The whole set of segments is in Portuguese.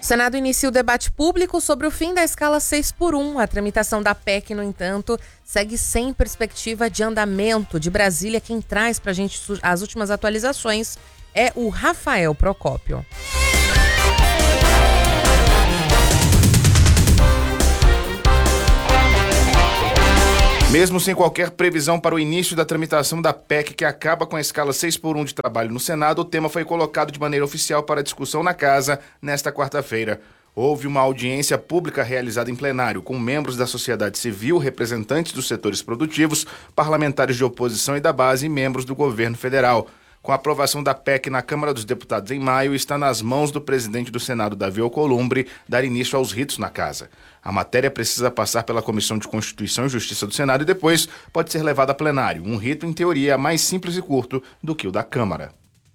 Senado inicia o debate público sobre o fim da escala 6x1. A tramitação da PEC, no entanto, segue sem perspectiva de andamento. De Brasília, quem traz pra gente as últimas atualizações é o Rafael Procópio. Mesmo sem qualquer previsão para o início da tramitação da PEC, que acaba com a escala 6x1 de trabalho no Senado, o tema foi colocado de maneira oficial para discussão na Casa nesta quarta-feira. Houve uma audiência pública realizada em plenário, com membros da sociedade civil, representantes dos setores produtivos, parlamentares de oposição e da base e membros do governo federal. Com a aprovação da PEC na Câmara dos Deputados em maio, está nas mãos do presidente do Senado, Davi Alcolumbre, dar início aos ritos na Casa. A matéria precisa passar pela Comissão de Constituição e Justiça do Senado e depois pode ser levada a plenário. Um rito, em teoria, mais simples e curto do que o da Câmara.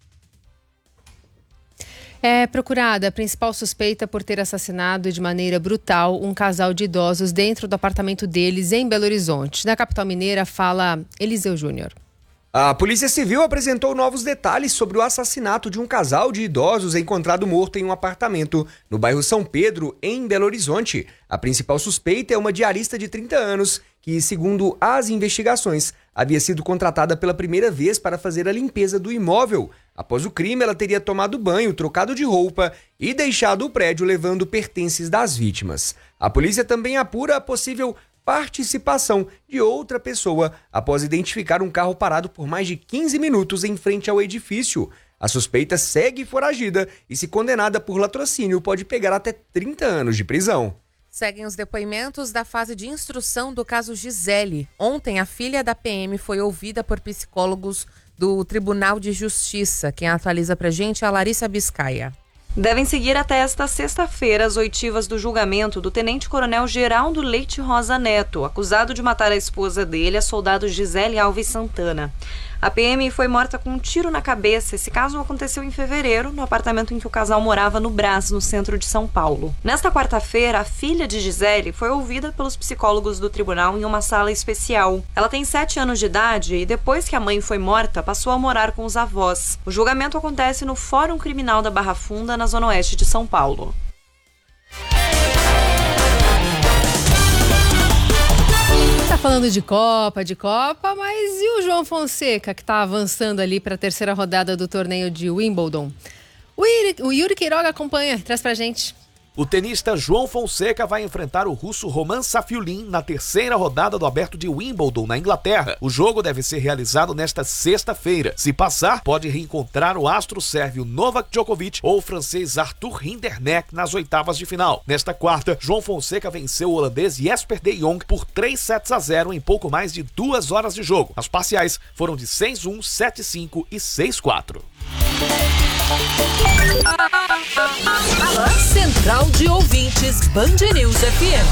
É procurada a principal suspeita por ter assassinado de maneira brutal um casal de idosos dentro do apartamento deles em Belo Horizonte. Na capital mineira, fala Eliseu Júnior. A Polícia Civil apresentou novos detalhes sobre o assassinato de um casal de idosos encontrado morto em um apartamento no bairro São Pedro, em Belo Horizonte. A principal suspeita é uma diarista de 30 anos que, segundo as investigações, havia sido contratada pela primeira vez para fazer a limpeza do imóvel. Após o crime, ela teria tomado banho, trocado de roupa e deixado o prédio levando pertences das vítimas. A polícia também apura a possível participação de outra pessoa após identificar um carro parado por mais de 15 minutos em frente ao edifício. A suspeita segue foragida e, se condenada por latrocínio, pode pegar até 30 anos de prisão. Seguem os depoimentos da fase de instrução do caso Gisele. Ontem, a filha da PM foi ouvida por psicólogos do Tribunal de Justiça. Quem atualiza pra gente é a Larissa Biscaia. Devem seguir até esta sexta-feira as oitivas do julgamento do tenente-coronel Geraldo Leite Rosa Neto, acusado de matar a esposa dele, a soldado Gisele Alves Santana. A PM foi morta com um tiro na cabeça. Esse caso aconteceu em fevereiro, no apartamento em que o casal morava no Brás, no centro de São Paulo. Nesta quarta-feira, a filha de Gisele foi ouvida pelos psicólogos do tribunal em uma sala especial. Ela tem 7 anos de idade e, depois que a mãe foi morta, passou a morar com os avós. O julgamento acontece no Fórum Criminal da Barra Funda, na zona oeste de São Paulo. Tá falando de Copa, mas e o João Fonseca, que tá avançando ali para a terceira rodada do torneio de Wimbledon? O Yuri Queiroga acompanha, traz pra gente. O tenista João Fonseca vai enfrentar o russo Roman Safiullin na terceira rodada do Aberto de Wimbledon, na Inglaterra. O jogo deve ser realizado nesta sexta-feira. Se passar, pode reencontrar o astro sérvio Novak Djokovic ou o francês Arthur Rinderknecht nas oitavas de final. Nesta quarta, João Fonseca venceu o holandês Jesper de Jong por 3-0 em pouco mais de 2 horas de jogo. As parciais foram de 6-1, 7-5 e 6-4. Central de Ouvintes, Band News FM.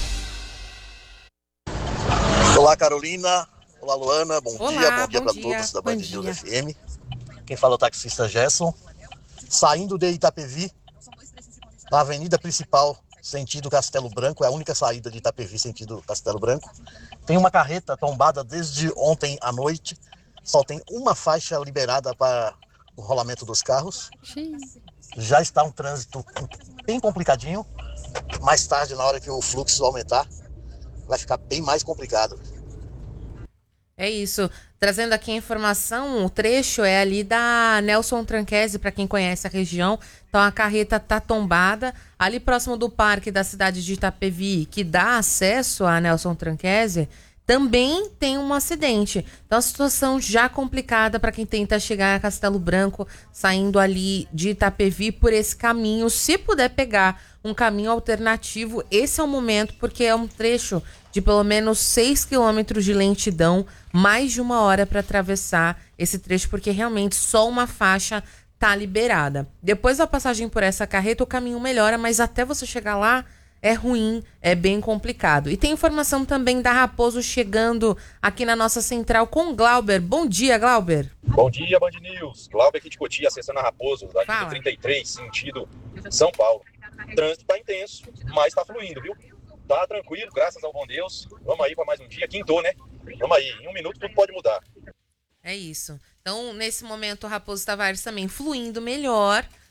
Olá, Carolina. Olá, Luana. Bom Olá, dia para dia. todos da Band News FM. Quem fala é o taxista Gerson. Saindo de Itapevi, na avenida principal, sentido Castelo Branco, é a única saída de Itapevi, sentido Castelo Branco. Tem uma carreta tombada desde ontem à noite. Só tem uma faixa liberada para o rolamento dos carros. Já está um trânsito bem complicadinho. Mais tarde, na hora que o fluxo aumentar, vai ficar bem mais complicado. É isso. Trazendo aqui a informação, o trecho é ali da Nelson Tranquese, para quem conhece a região. Então a carreta tá tombada ali próximo do parque da cidade de Itapevi, que dá acesso a Nelson Tranquese. Também tem um acidente. Então, a situação já complicada para quem tenta chegar a Castelo Branco, saindo ali de Itapevi por esse caminho. Se puder pegar um caminho alternativo, esse é o momento, porque é um trecho de pelo menos 6 quilômetros de lentidão, mais de 1 hora para atravessar esse trecho, porque realmente só uma faixa tá liberada. Depois da passagem por essa carreta, o caminho melhora, mas até você chegar lá, é ruim, é bem complicado. E tem informação também da Raposo chegando aqui na nossa central com Glauber. Bom dia, Glauber. Bom dia, Band News. Glauber aqui de Cotia, acessando a Raposo, daqui do 33, sentido São Paulo. O trânsito tá intenso, mas tá fluindo, viu? Tá tranquilo, graças ao bom Deus. Vamos aí para mais um dia. Quintou, né? Vamos aí, em 1 minuto tudo pode mudar. É isso. Então, nesse momento, o Raposo Tavares também fluindo melhor,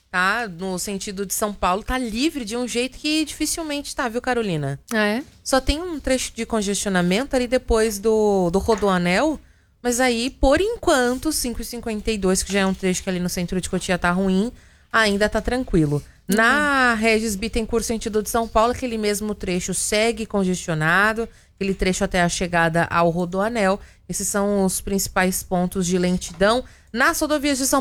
tá? No sentido de São Paulo, tá livre de um jeito que dificilmente tá, viu, Carolina? Ah, é? Só tem um trecho de congestionamento ali depois do Rodoanel, mas aí, por enquanto, 5h52, que já é um trecho que ali no centro de Cotia tá ruim, ainda tá tranquilo. Na Regis Bittencourt, sentido de São Paulo, aquele mesmo trecho segue congestionado, aquele trecho até a chegada ao Rodoanel. Esses são os principais pontos de lentidão nas rodovias de São